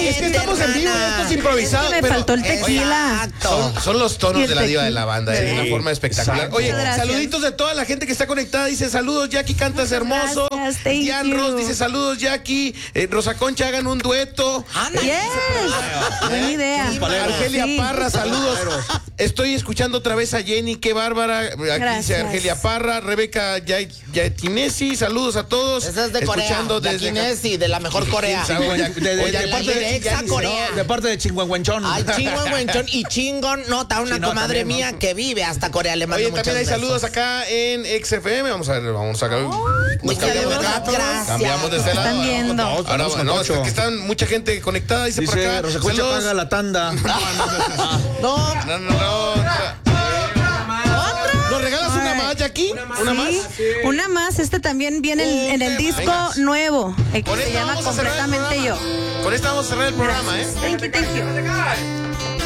Es que estamos en vivo, esto es improvisado. Es que me faltó el tequila. Son los tonos de la diva de la banda, Sí. de una forma espectacular. Exacto. Oye, Gracias. saluditos de toda la gente que está conectada. Dice saludos, Jackie, cantas hermoso. Gracias, thank Dian you. Ross dice saludos, Jackie. Rosa Concha, hagan un dueto. Yes. Buena idea. Argelia Sí. Parra, saludos. Estoy escuchando otra vez a Jenny, qué bárbara. Aquí dice Gracias. Argelia Parra, Rebeca Yatinesi, saludos a todos. Esa es de Corea. Escuchando De desde Kinesi, de la mejor Corea. ¿Quién sabe? De parte de Chinguanguenchón. Ay, chingón, y chingón. No, está una Sí, no, comadre también, mía ¿no? que vive hasta Corea. Le mando Oye, muchos también hay besos. saludos acá en XFM. Vamos a ver, vamos a ver. Nos cambiamos de lado. Gracias. Cambiamos de este lado. Están viendo. Ahora, bueno, es que están mucha gente conectada. Dice por Dice acá. Rosa Concha, saludos. paga la tanda. No, No. ¿Nos regalas una más, Jackie? ¿Una más? Sí, una más. Este también viene en el disco Venga. nuevo, el que Con se esta llama vamos a cerrar el Completamente Yo. programa. Con esta vamos a cerrar el programa, ¿eh? Thank you.